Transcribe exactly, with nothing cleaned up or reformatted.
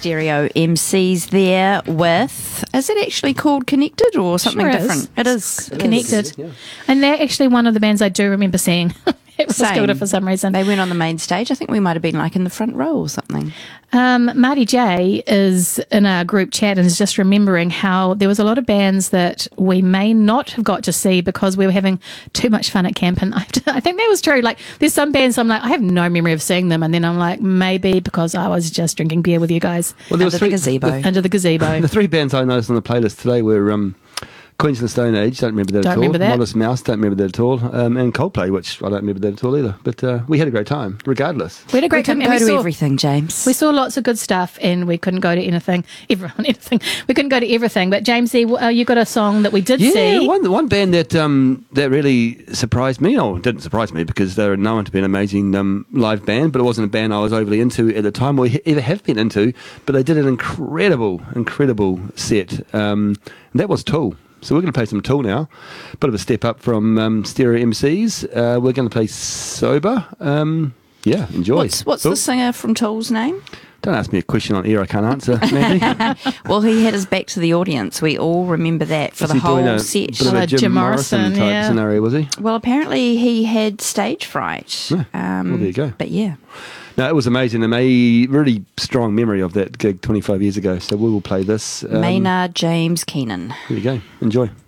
Stereo M Cs there with, is it actually called Connected or something Sure different? is. It is. It Connected. Is, yeah. And they're actually one of the bands I do remember seeing. It was Same. Skilda for some reason. They went on the main stage. I think we might have been like in the front row or something. Um, Marty J is in our group chat and is just remembering how there was a lot of bands that we may not have got to see because we were having too much fun at camp. And I, I think that was true. Like, there's some bands I'm like, I have no memory of seeing them. And then I'm like, maybe because I was just drinking beer with you guys Well, there Under was three, the gazebo. The, under the gazebo. the three bands I noticed on the playlist today were um, Queens of the Stone Age, don't remember that Don't at all. remember that. Modest Mouse, don't remember that at all. Um, and Coldplay, which I don't remember that at all either. But uh, we had a great time, regardless. We had a We great time. couldn't and go we to saw- everything, James. We saw lots of good stuff, and we couldn't go to anything. Everyone, anything. We couldn't go to everything. But Jamesy, uh, you got a song that we did Yeah, see. one one band that um, that really surprised me, or didn't surprise me, because they're known to be an amazing um, live band, but it wasn't a band I was overly into at the time, or ever have been into, but they did an incredible, incredible set. Um, and that was Tool. So we're going to play some Tool now. Bit of a step up from um, Stereo M Cs. Uh, we're going to play Sober. Um, yeah, enjoy. What's, what's Cool. the singer from Tool's name? Don't ask me a question on air I can't answer, Mandy. Well, he had his back to the audience. We all remember that for Was the he doing whole a set. bit of Oh, a Jim, Jim Morrison, Morrison, type yeah. scenario, was he? Well, apparently he had stage fright. Yeah. Um, Well, there you go. But yeah. No, it was amazing. And a really strong memory of that gig twenty-five years ago. So we will play this. Um, Maynard James Keenan. Here you go. Enjoy.